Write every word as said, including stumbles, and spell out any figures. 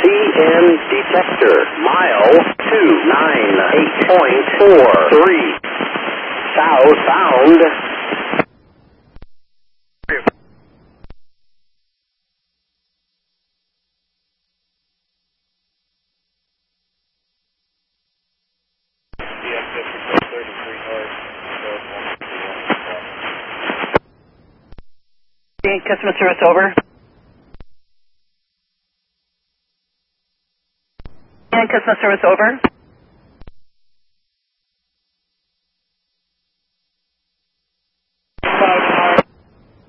P M detector, mile two nine eight point four three, southbound. Customer service over. And customer service over.